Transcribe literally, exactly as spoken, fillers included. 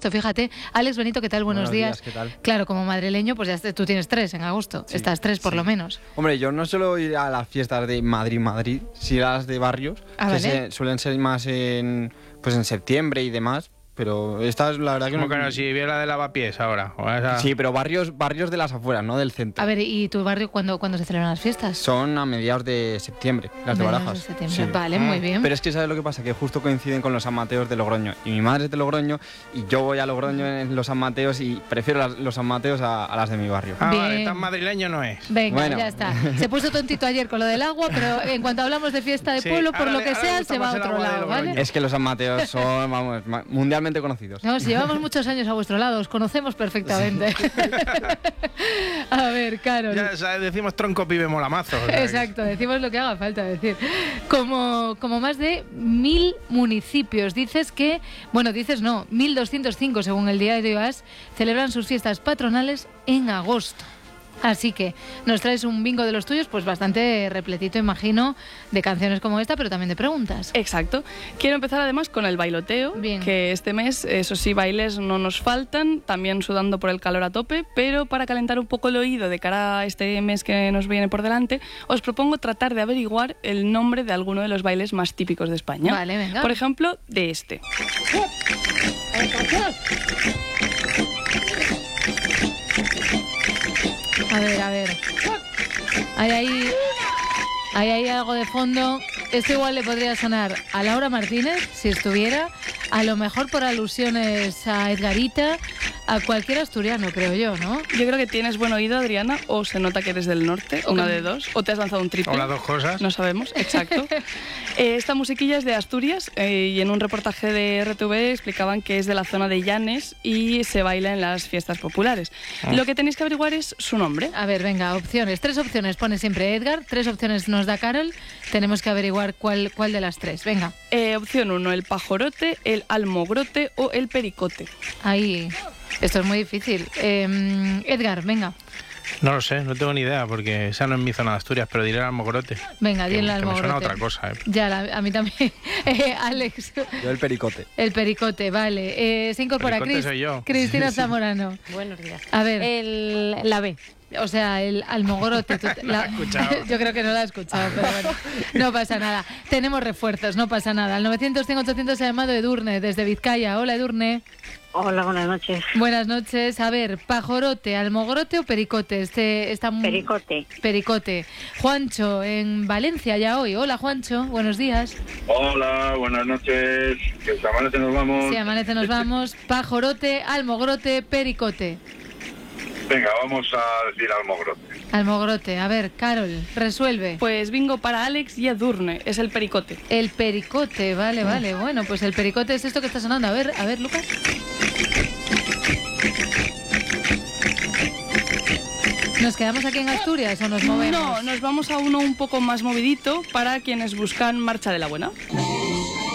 agosto, fíjate. Alex Benito, ¿qué tal? Buenos, Buenos días. días, ¿qué tal? Claro, como madrileño, pues ya est- tú tienes tres en agosto. Sí, Estás tres por sí. lo menos. Hombre, yo no suelo ir a las fiestas de Madrid-Madrid, sino a las de barrios, Ah, que vale. se- suelen ser más en, pues en septiembre y demás. Pero esta es la verdad que Como no... que no, si viera la de lavapiés ahora. O esa... Sí, pero barrios, barrios de las afueras, no del centro. A ver, ¿y tu barrio cuándo, cuándo se celebran las fiestas? Son a mediados de septiembre, las de Mediados Barajas. de septiembre. Sí. Vale, muy bien. Pero es que ¿sabes lo que pasa? Que justo coinciden con los San Mateos de Logroño. Y mi madre es de Logroño y yo voy a Logroño en los San Mateos y prefiero las- los San Mateos a, a las de mi barrio. Ah, Bien. vale, tan madrileño no es. Venga, Bueno. ya está. Se puso tontito ayer con lo del agua, pero en cuanto hablamos de fiesta de Sí, pueblo, por ahora lo le- que ahora le sea, gusta se va a más el otro agua de lado, Logroño. ¿vale? Es que los San Mateos son, vamos, ma- mundialmente conocidos. No, si llevamos muchos años a vuestro lado, os conocemos perfectamente. A ver, Carol. Ya sabes, decimos tronco pibe molamazo. o sea que- Exacto, decimos lo que haga falta decir. Como, como más de mil municipios. Dices que, bueno, dices no, mil doscientos cinco según el diario AS, celebran sus fiestas patronales en agosto. Así que nos traes un bingo de los tuyos, pues bastante repletito, imagino, de canciones como esta, pero también de preguntas. Exacto. Quiero empezar además con el bailoteo, Bien. que este mes, eso sí, bailes no nos faltan, también sudando por el calor a tope, pero para calentar un poco el oído de cara a este mes que nos viene por delante, os propongo tratar de averiguar el nombre de alguno de los bailes más típicos de España. Vale, venga. Por ejemplo, de este. A ver, a ver. Hay ahí, hay ahí algo de fondo. Esto igual le podría sonar a Laura Martínez, si estuviera. A lo mejor por alusiones a Edgarita, a cualquier asturiano, creo yo, ¿no? Yo creo que tienes buen oído, Adriana, o se nota que eres del norte, O una que- de dos, o te has lanzado un triple. O las dos cosas. No sabemos, exacto. Eh, esta musiquilla es de Asturias eh, y en un reportaje de R T V explicaban que es de la zona de Llanes y se baila en las fiestas populares. Ah. Lo que tenéis que averiguar es su nombre. A ver, venga, opciones. Tres opciones pone siempre Edgar, tres opciones nos da Carol. Tenemos que averiguar cuál, cuál de las tres. Venga, Eh, opción uno, el pajorote, el almogrote o el pericote. ahí. Esto es muy difícil. Eh, Edgar, venga. No lo sé, no tengo ni idea, porque esa no es mi zona de Asturias, pero diré el almogrote. Venga, Que- di el que me suena a almogrote. otra cosa, ¿eh? Ya, la- a mí también. Eh, Alex, Yo el pericote. el pericote, vale. Eh, se incorpora Pericote Cris- soy yo. Cristina Zamorano. Buenos días. A ver. El, la B. O sea, el almogrote. tú- No la he escuchado. Yo creo que no la he escuchado, pero bueno, no pasa nada. Tenemos refuerzos, no pasa nada. Al novecientos cien ochocientos se ha llamado Edurne, desde Vizcaya. Hola, Edurne. Hola, buenas noches. Buenas noches. A ver, pajorote, almogrote o pericote. Este está muy... Pericote. Pericote. Juancho, en Valencia ya hoy. Hola, Juancho. Buenos días. Hola, buenas noches. Que se amanece, nos vamos. Si amanece nos vamos. Pajorote, almogrote, pericote. Venga, vamos a decir almogrote. Almogrote. A ver, Carol, resuelve. Pues bingo para Alex y Edurne, es el pericote. El pericote, vale, vale. Bueno, pues el pericote es esto que está sonando. A ver, a ver, Lucas. ¿Nos quedamos aquí en Asturias o nos movemos? No, nos vamos a uno un poco más movidito para quienes buscan marcha de la buena.